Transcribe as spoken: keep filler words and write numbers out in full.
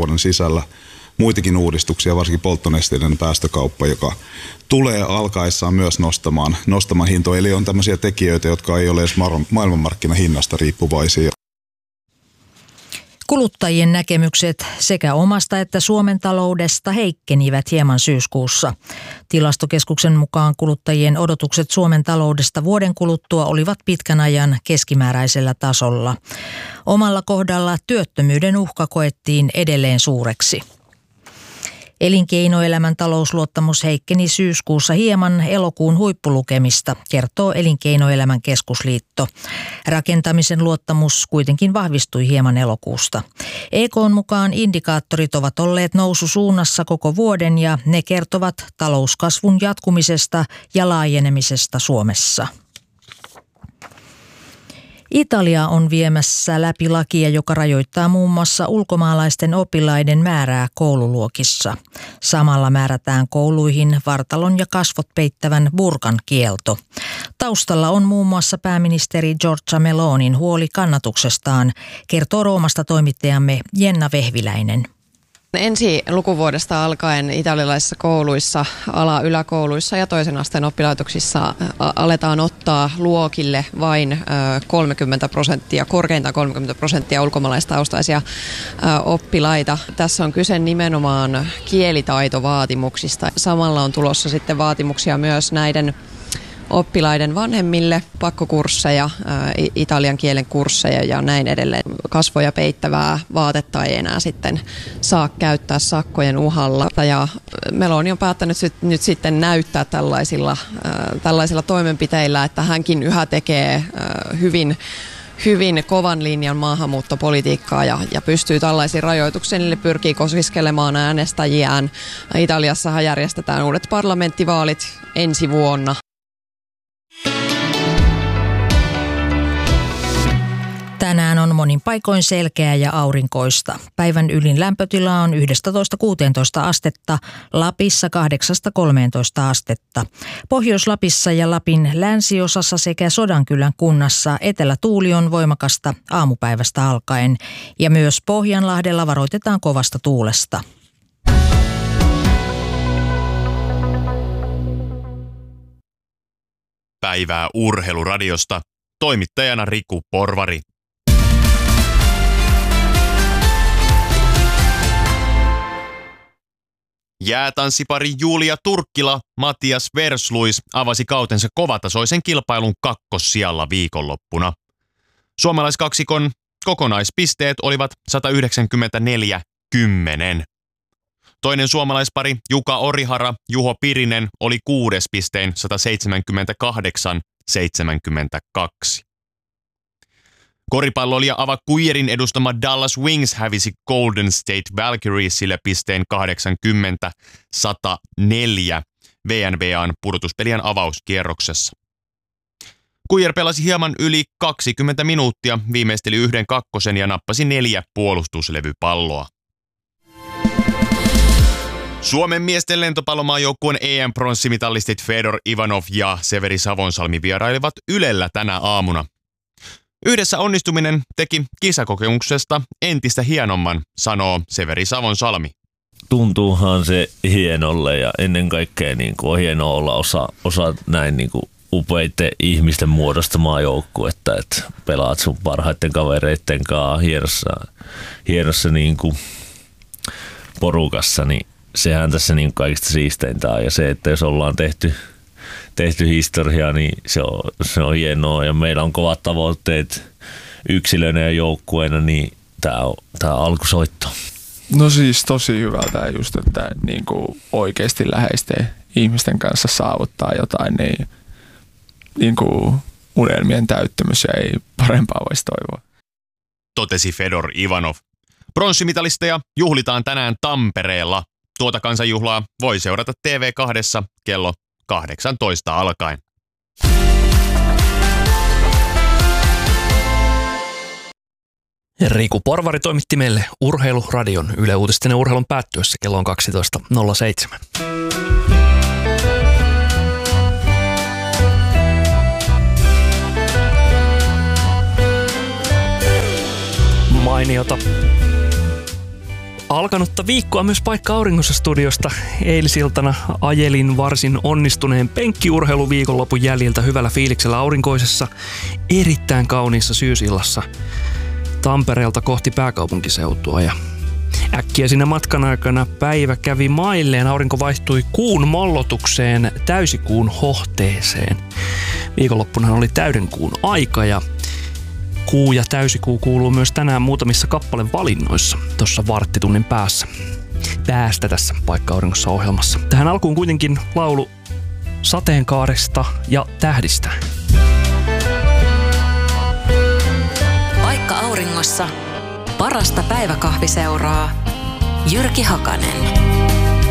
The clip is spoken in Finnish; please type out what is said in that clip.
vuoden sisällä muitakin uudistuksia, varsinkin polttonesteiden päästökauppa, joka tulee alkaessaan myös nostamaan, nostamaan hintoja. Eli on tämmöisiä tekijöitä, jotka ei ole edes maailmanmarkkinahinnasta riippuvaisia. Kuluttajien näkemykset sekä omasta että Suomen taloudesta heikkenivät hieman syyskuussa. Tilastokeskuksen mukaan kuluttajien odotukset Suomen taloudesta vuoden kuluttua olivat pitkän ajan keskimääräisellä tasolla. Omalla kohdalla työttömyyden uhka koettiin edelleen suureksi. Elinkeinoelämän talousluottamus heikkeni syyskuussa hieman elokuun huippulukemista, kertoo Elinkeinoelämän keskusliitto. Rakentamisen luottamus kuitenkin vahvistui hieman elokuusta. E K:n mukaan indikaattorit ovat olleet noususuunnassa koko vuoden ja ne kertovat talouskasvun jatkumisesta ja laajenemisesta Suomessa. Italia on viemässä läpi lakia, joka rajoittaa muun muassa ulkomaalaisten oppilaiden määrää koululuokissa. Samalla määrätään kouluihin vartalon ja kasvot peittävän burkan kielto. Taustalla on muun muassa pääministeri Giorgia Melonin huoli kannatuksestaan, kertoo Roomasta toimittajamme Jenna Vehviläinen. Ensi lukuvuodesta alkaen italialaisissa kouluissa, ala- yläkouluissa ja toisen asteen oppilaitoksissa aletaan ottaa luokille vain kolmekymmentä prosenttia, korkeintaan kolmekymmentä prosenttia ulkomaalaistaustaisia oppilaita. Tässä on kyse nimenomaan kielitaitovaatimuksista. Samalla on tulossa sitten vaatimuksia myös näiden oppilaiden vanhemmille, pakkokursseja, italian kielen kursseja ja näin edelleen. Kasvoja peittävää vaatetta ei enää sitten saa käyttää sakkojen uhalla. Ja Meloni on päättänyt nyt sitten näyttää tällaisilla, tällaisilla toimenpiteillä, että hänkin yhä tekee hyvin hyvin kovan linjan maahanmuuttopolitiikkaa ja, ja pystyy tällaisiin rajoituksiin, niille pyrkii kosiskelemaan äänestäjiään. Italiassahan järjestetään uudet parlamenttivaalit ensi vuonna. Tänään on monin paikoin selkeää ja aurinkoista. Päivän ylin lämpötila on yksitoista kuusitoista astetta, Lapissa kahdeksasta kolmeentoista astetta. Pohjois-Lapissa ja Lapin länsiosassa sekä Sodankylän kunnassa etelätuuli on voimakasta aamupäivästä alkaen ja myös Pohjanlahdella varoitetaan kovasta tuulesta. Päivää Urheiluradiosta. Toimittajana Riku Porvari. Jäätanssipari Julia Turkkila, Matias Versluis avasi kautensa kovatasoisen kilpailun kakkossijalla viikonloppuna. Suomalaiskaksikon kokonaispisteet olivat sata yhdeksänkymmentäneljä kymmenen. Toinen suomalaispari Juka Orihara, Juho Pirinen oli kuudes pistein sata seitsemänkymmentäkahdeksan seitsemänkymmentäkaksi. Koripalloilija Ava Kujerin edustama Dallas Wings hävisi Golden State Valkyriesille pisteen kahdeksankymmentä sata neljä V N B A:n pudotuspelien avauskierroksessa. Kujer pelasi hieman yli kaksikymmentä minuuttia, viimeisteli yhden kakkosen ja nappasi neljä puolustuslevypalloa. Suomen miesten lentopallomaajoukkueen E M-pronssimitalistit Fedor Ivanov ja Severi Savonsalmi vierailivat Ylellä tänä aamuna. Yhdessä onnistuminen teki kisakokemuksesta entistä hienomman, sanoo Severi Savonsalmi. Tuntuuhan se hienolle ja ennen kaikkea niin kuin on hienoa olla osa, osa näin niin kuin upeiden ihmisten muodostamaa joukkuetta, että pelaat sun parhaiten kavereitten kanssa hienossa, hienossa niin kuin porukassa, niin sehän tässä niin kaikista siisteintä on. Ja se, että jos ollaan tehty, tehty historiaa, niin se on, se on hienoa. Ja meillä on kovat tavoitteet yksilönä ja joukkueena, niin tämä on, tää on alkusoitto. No siis tosi hyvältä just, että niin kuin oikeasti läheisten ihmisten kanssa saavuttaa jotain, niin, niin kuin unelmien täyttymys ja ei parempaa voisi toivoa. Totesi Fedor Ivanov. Pronssimitalisteja juhlitaan tänään Tampereella. Tuota kansanjuhlaa voi seurata T V kaksi kello kahdeksantoista alkaen. Riku Porvari toimitti meille Urheiluradion Yle Uutisten ja urheilun päättyessä kello on kaksitoista nolla seitsemän. Mainiota. alkanutta viikkoa myös Paikka Auringossa studiosta. Eilisiltana ajelin varsin onnistuneen penkkiurheiluviikonlopun jäljiltä hyvällä fiiliksellä aurinkoisessa, erittäin kauniissa syysillassa Tampereelta kohti pääkaupunkiseutua. Ja äkkiä siinä matkan aikana päivä kävi mailleen, aurinko vaihtui kuun mollotukseen täysikuun hohteeseen. Viikonloppuna oli täydenkuun aika ja kuu ja täysikuu kuuluu myös tänään muutamissa kappalevalinnoissa tuossa varttitunnin päässä. Päästä tässä Paikka Auringossa ohjelmassa. Tähän alkuun kuitenkin laulu sateenkaaresta ja tähdistä. Paikka Auringossa parasta päiväkahviseuraa. Jyrki Hakanen.